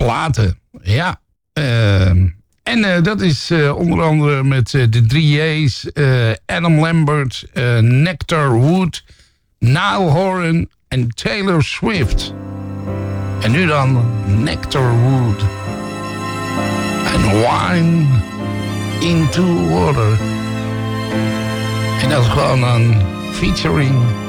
platen. Ja. En dat is onder andere met de 3A's, Adam Lambert, Nectar Wood, Niall Horan en Taylor Swift. En nu dan Nectar Wood. En Wine into Water. En dat is gewoon een featuring